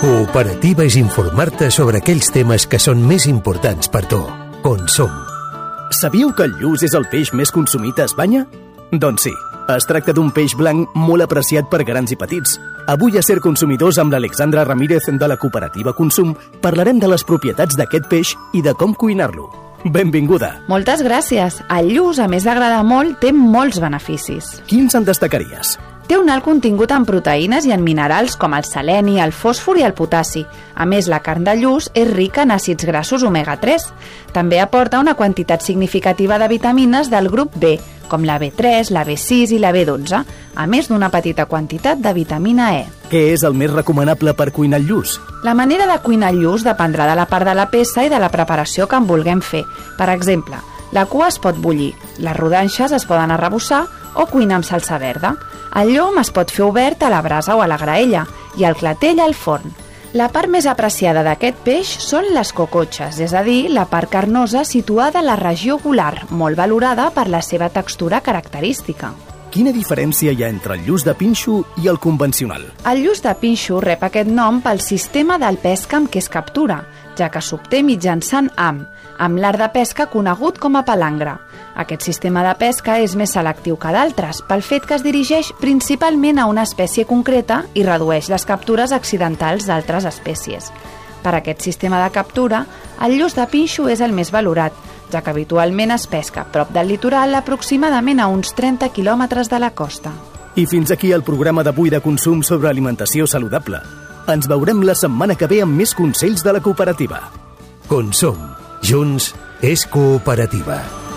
Cooperativa és informar-te sobre aquells temes que són més importants per tu. Consum. Sabíeu que el lluç és el peix més consumit a Espanya? Doncs sí, es tracta d'un peix blanc molt apreciat per grans i petits. Avui a Ser Consumidors amb l'Alexandra Ramírez de la cooperativa Consum parlarem de les propietats d'aquest peix i de com cuinar-lo. Benvinguda. Moltes gràcies. El lluç, a més d'agradar molt, té molts beneficis. Quins en destacaries? Té un alt contingut en proteïnes i en minerals com el seleni, el fòsfor i el potassi. A més, la carn de lluç és rica en àcids grassos omega-3. També aporta una quantitat significativa de vitamines del grup B, com la B3, la B6 i la B12, a més d'una petita quantitat de vitamina E. Què és el més recomanable per cuinar el lluç? La manera de cuinar el lluç dependrà de la part de la peça i de la preparació que en vulguem fer. Per exemple, la cua es pot bullir, les rodanxes es poden arrebossar o cuinar amb salsa verda. El llom es pot fer obert a la brasa o a la graella i el clatell al forn. La part més apreciada d'aquest peix són les cocotxes, és a dir, la part carnosa situada a la regió gular, molt valorada per la seva textura característica. Quina diferència hi ha entre el lluç de pinxo i el convencional? El lluç de pinxo rep aquest nom pel sistema del pesca amb què es captura, ja que s'obté mitjançant amb l'art de pesca conegut com a palangre. Aquest sistema de pesca és més selectiu que d'altres, pel fet que es dirigeix principalment a una espècie concreta i redueix les captures accidentals d'altres espècies. Per aquest sistema de captura, el lluç de pinxo és el més valorat, ja que habitualment es pesca prop del litoral aproximadament a uns 30 quilòmetres de la costa. I fins aquí el programa d'avui de Consum sobre alimentació saludable. Ens veurem la setmana que ve amb més consells de la cooperativa. Consum. Junts és cooperativa.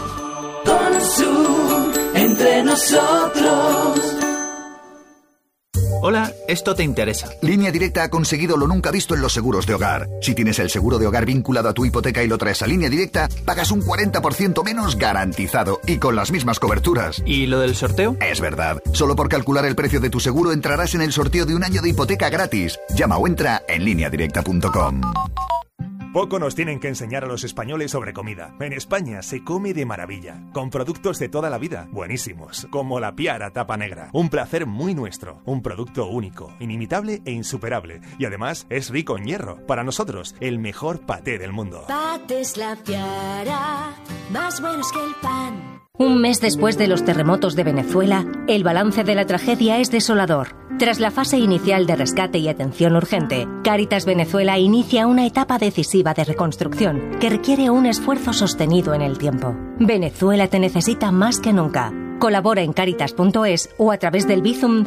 Consum entre nosotros. Hola, esto te interesa. Línea Directa ha conseguido lo nunca visto en los seguros de hogar. Si tienes el seguro de hogar vinculado a tu hipoteca y lo traes a Línea Directa, pagas un 40% menos garantizado y con las mismas coberturas. ¿Y lo del sorteo? Es verdad. Solo por calcular el precio de tu seguro entrarás en el sorteo de un año de hipoteca gratis. Llama o entra en lineadirecta.com. Poco nos tienen que enseñar a los españoles sobre comida. En España se come de maravilla, con productos de toda la vida, buenísimos, como la Piara tapa negra. Un placer muy nuestro, un producto único, inimitable e insuperable. Y además es rico en hierro. Para nosotros, el mejor paté del mundo. Patés La Piara, más buenos que el pan. Un mes después de los terremotos de Venezuela, el balance de la tragedia es desolador. Tras la fase inicial de rescate y atención urgente, Cáritas Venezuela inicia una etapa decisiva de reconstrucción que requiere un esfuerzo sostenido en el tiempo. Venezuela te necesita más que nunca. Colabora en caritas.es o a través del Bizum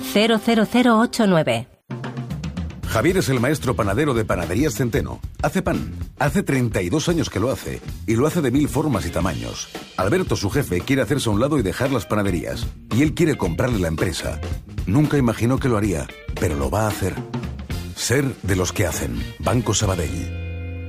00089. Javier es el maestro panadero de Panaderías Centeno. Hace pan. Hace 32 años que lo hace. Y lo hace de 1000 formas y tamaños. Alberto, su jefe, quiere hacerse a un lado y dejar las panaderías. Y él quiere comprarle la empresa. Nunca imaginó que lo haría, pero lo va a hacer. Ser de los que hacen. Banco Sabadell.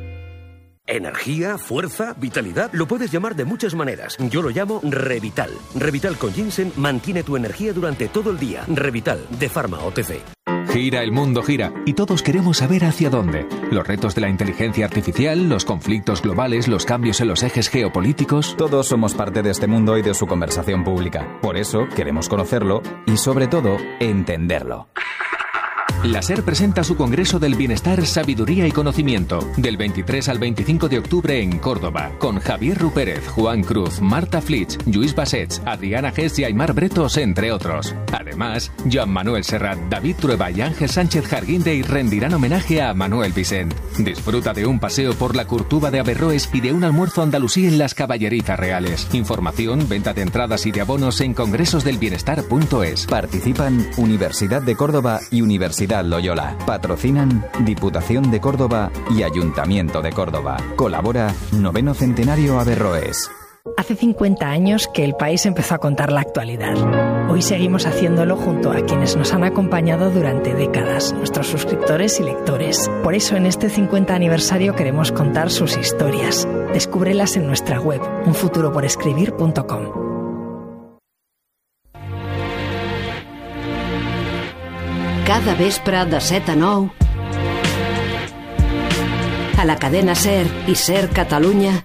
Energía, fuerza, vitalidad, lo puedes llamar de muchas maneras. Yo lo llamo Revital. Revital con ginseng mantiene tu energía durante todo el día. Revital, de Pharma OTC. Gira, el mundo gira, y todos queremos saber hacia dónde. Los retos de la inteligencia artificial, los conflictos globales, los cambios en los ejes geopolíticos... Todos somos parte de este mundo y de su conversación pública. Por eso queremos conocerlo y, sobre todo, entenderlo. La SER presenta su Congreso del Bienestar, Sabiduría y Conocimiento, del 23 al 25 de octubre en Córdoba, con Javier Rupérez, Juan Cruz, Marta Flitsch, Lluís Bassets, Adriana Gess y Aymar Bretos, entre otros. Además, Joan Manuel Serrat, David Trueba y Ángel Sánchez Jarguindey rendirán homenaje a Manuel Vicent. Disfruta de un paseo por la Curtuba de Averroes y de un almuerzo andalusí en las Caballerizas Reales. Información, venta de entradas y de abonos en congresosdelbienestar.es. Participan Universidad de Córdoba y Universidad Loyola. Patrocinan Diputación de Córdoba y Ayuntamiento de Córdoba. Colabora 9º Centenario Averroes. Hace 50 años que el país empezó a contar la actualidad. Hoy seguimos haciéndolo junto a quienes nos han acompañado durante décadas, nuestros suscriptores y lectores. Por eso en este 50 aniversario queremos contar sus historias. Descúbrelas en nuestra web, unfuturoporescribir.com. Cada vespre de 7 a 9 a la cadena SER i SER Catalunya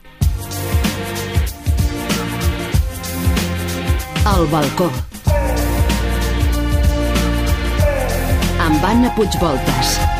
El balcó amb Anna Puigvoltas.